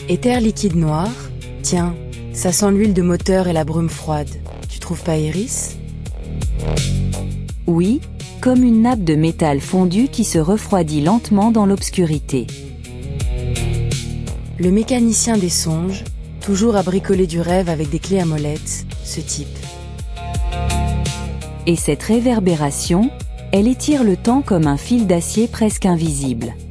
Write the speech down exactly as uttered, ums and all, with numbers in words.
Éther liquide noir. Tiens, ça sent l'huile de moteur et la brume froide. Tu trouves pas, Iris? Oui, comme une nappe de métal fondu qui se refroidit lentement dans l'obscurité. Le mécanicien des songes, toujours à bricoler du rêve avec des clés à molette, ce type. Et cette réverbération, elle étire le temps comme un fil d'acier presque invisible.